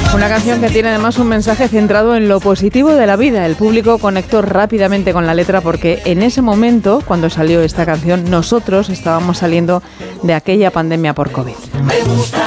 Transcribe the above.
Una canción que tiene además un mensaje centrado en lo positivo de la vida. El público conectó rápidamente con la letra porque en ese momento, cuando salió esta canción, nosotros estábamos saliendo de aquella pandemia por COVID.